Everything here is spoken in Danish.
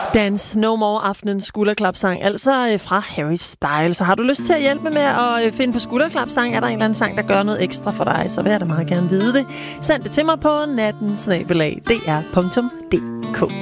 Dance No More, aftenens skulderklapsang, altså fra Harry Styles. Så har du lyst til at hjælpe med at finde på skulderklapsang? Er der en eller anden sang, der gør noget ekstra for dig? Så vil jeg da meget gerne vide det. Send det til mig på natten@dr.dk.